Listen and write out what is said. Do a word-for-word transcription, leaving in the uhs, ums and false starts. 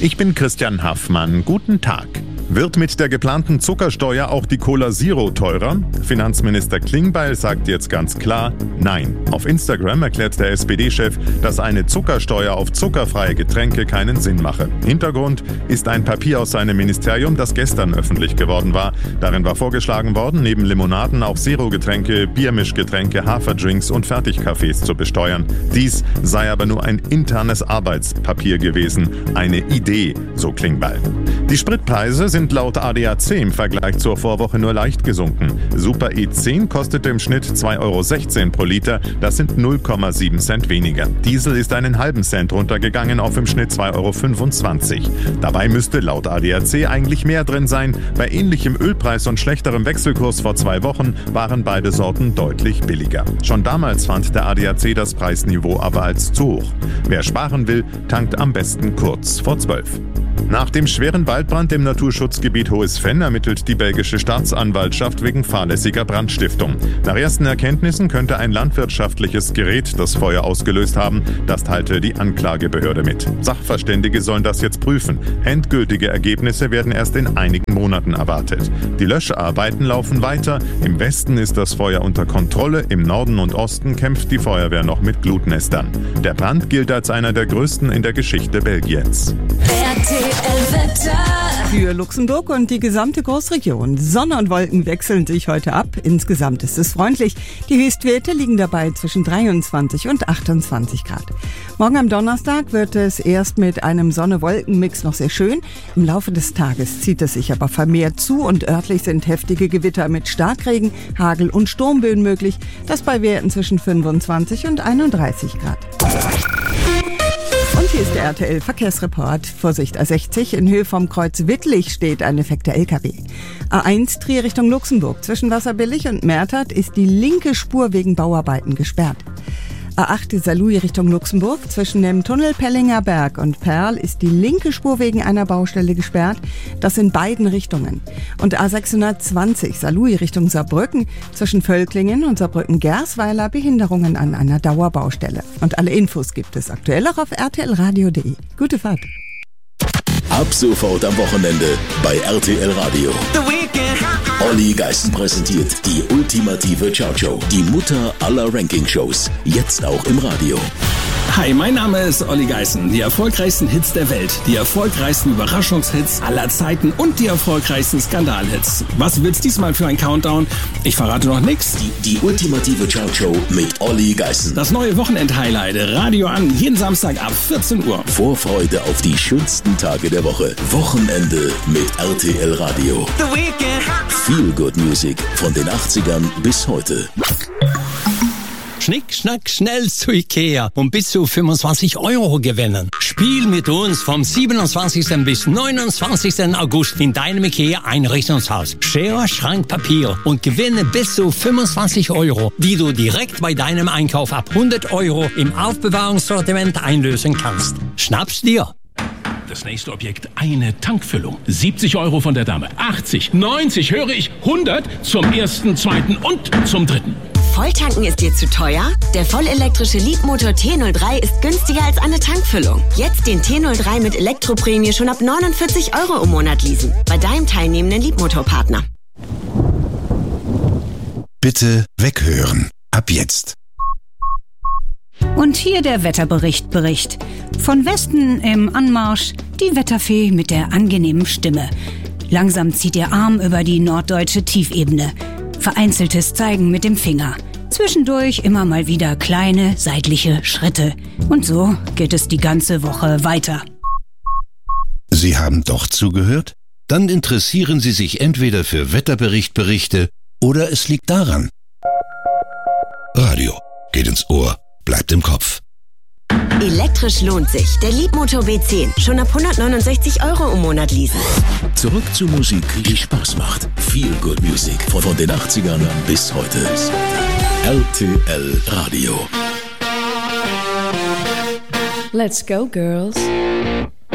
Ich bin Christian Haffmann. Guten Tag. Wird mit der geplanten Zuckersteuer auch die Cola Zero teurer? Finanzminister Klingbeil sagt jetzt ganz klar, nein. Auf Instagram erklärt der S P D-Chef, dass eine Zuckersteuer auf zuckerfreie Getränke keinen Sinn mache. Hintergrund ist ein Papier aus seinem Ministerium, das gestern öffentlich geworden war. Darin war vorgeschlagen worden, neben Limonaden auch Zero-Getränke, Biermischgetränke, Haferdrinks und Fertigkaffees zu besteuern. Dies sei aber nur ein internes Arbeitspapier gewesen, eine Idee, so Klingbeil. Die Spritpreise sind laut A D A C im Vergleich zur Vorwoche nur leicht gesunken. Super E zehn kostete im Schnitt zwei Euro sechzehn pro Liter, das sind null Komma sieben Cent weniger. Diesel ist einen halben Cent runtergegangen auf im Schnitt zwei Euro fünfundzwanzig. Dabei müsste laut A D A C eigentlich mehr drin sein. Bei ähnlichem Ölpreis und schlechterem Wechselkurs vor zwei Wochen waren beide Sorten deutlich billiger. Schon damals fand der A D A C das Preisniveau aber als zu hoch. Wer sparen will, tankt am besten kurz vor zwölf. Nach dem schweren Waldbrand im Naturschutzgebiet Hohes Venn ermittelt die belgische Staatsanwaltschaft wegen fahrlässiger Brandstiftung. Nach ersten Erkenntnissen könnte ein landwirtschaftliches Gerät das Feuer ausgelöst haben. Das teilte die Anklagebehörde mit. Sachverständige sollen das jetzt prüfen. Endgültige Ergebnisse werden erst in einigen Monaten erwartet. Die Löscharbeiten laufen weiter. Im Westen ist das Feuer unter Kontrolle. Im Norden und Osten kämpft die Feuerwehr noch mit Glutnestern. Der Brand gilt als einer der größten in der Geschichte Belgiens. Für Luxemburg und die gesamte Großregion. Sonne und Wolken wechseln sich heute ab. Insgesamt ist es freundlich. Die Höchstwerte liegen dabei zwischen dreiundzwanzig und achtundzwanzig Grad. Morgen am Donnerstag wird es erst mit einem Sonne-Wolken-Mix noch sehr schön. Im Laufe des Tages zieht es sich aber vermehrt zu und örtlich sind heftige Gewitter mit Starkregen, Hagel und Sturmböen möglich. Das bei Werten zwischen fünfundzwanzig und einunddreißig Grad. Und hier ist der R T L-Verkehrsreport. Vorsicht A sechzig, in Höhe vom Kreuz Wittlich steht ein defekter L K W. A eins Trier Richtung Luxemburg. Zwischen Wasserbillig und Mertert ist die linke Spur wegen Bauarbeiten gesperrt. A acht Saarlouis Richtung Luxemburg. Zwischen dem Tunnel Pellinger Berg und Perl ist die linke Spur wegen einer Baustelle gesperrt. Das in beiden Richtungen. Und A sechshundertzwanzig Saarlouis Richtung Saarbrücken. Zwischen Völklingen und Saarbrücken-Gersweiler Behinderungen an einer Dauerbaustelle. Und alle Infos gibt es aktuell auch auf r t l radio punkt d e. Gute Fahrt. Ab sofort am Wochenende bei R T L Radio. The Weekend. Olli Geißen präsentiert die ultimative Chartshow. Die Mutter aller Ranking-Shows. Jetzt auch im Radio. Hi, mein Name ist Olli Geißen. Die erfolgreichsten Hits der Welt, die erfolgreichsten Überraschungshits aller Zeiten und die erfolgreichsten Skandalhits. Was wird's diesmal für ein Countdown? Ich verrate noch nichts. Die, die ultimative Chartshow mit Olli Geißen. Das neue Wochenend-Highlight. Radio an, jeden Samstag ab vierzehn Uhr. Vorfreude auf die schönsten Tage der Woche. Wochenende mit R T L Radio. The Weekend. Feel Good Music von den achtzigern bis heute. Schnick, schnack, schnell zu Ikea und bis zu fünfundzwanzig Euro gewinnen. Spiel mit uns vom siebenundzwanzigsten bis neunundzwanzigsten August in deinem Ikea-Einrichtungshaus. Schere, Schrank, Papier und gewinne bis zu fünfundzwanzig Euro, die du direkt bei deinem Einkauf ab hundert Euro im Aufbewahrungssortiment einlösen kannst. Schnapp's dir! Das nächste Objekt, eine Tankfüllung. siebzig Euro von der Dame, achtzig, neunzig, höre ich, hundert zum ersten, zweiten und zum dritten. Volltanken ist dir zu teuer? Der vollelektrische Leapmotor T null drei ist günstiger als eine Tankfüllung. Jetzt den T null drei mit Elektroprämie schon ab neunundvierzig Euro im Monat leasen. Bei deinem teilnehmenden Leapmotor-Partner. Bitte weghören. Ab jetzt. Und hier der Wetterbericht Bericht. Von Westen im Anmarsch die Wetterfee mit der angenehmen Stimme. Langsam zieht ihr Arm über die norddeutsche Tiefebene. Vereinzeltes Zeigen mit dem Finger. Zwischendurch immer mal wieder kleine seitliche Schritte. Und so geht es die ganze Woche weiter. Sie haben doch zugehört? Dann interessieren Sie sich entweder für Wetterberichtberichte oder es liegt daran. Radio geht ins Ohr, bleibt im Kopf. Elektrisch lohnt sich. Der Leapmotor B zehn. Schon ab hundertneunundsechzig Euro im Monat leasen. Zurück zur Musik, die Spaß macht. Feel Good Music von den achtzigern bis heute. R T L Radio. Let's go, girls.